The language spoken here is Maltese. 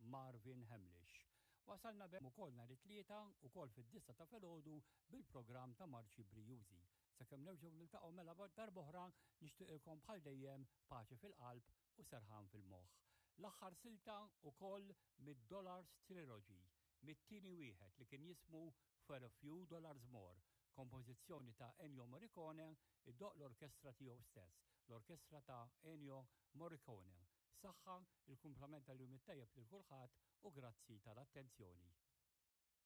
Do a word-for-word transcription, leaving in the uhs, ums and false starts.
Marvin Hamlish. Wasalna bem ukoll nhar it-tlieta ukoll fid-disa ta' filgħodu bil-programm ta' Marċi Brijużi. Sakemm nerġgħu niltaqgħu mela darba oħra nixtieqilkom bħal dejjem paċi fil-qalb u serħan fil-moħħ. L-aħħar silta ukoll mid-Dollars Trilogy, mit-tieni wieħed li kien jismu For a Few Dollars More, kompożizzjoni ta' Ennio Morricone, iddoq l-orkestra tiegħu stess, l-orkestra ta' Ennio Morricone. Saħħa il-kumplament tal-jum it-tajjeb lil kulħadd u grazzi tal-attenzjoni.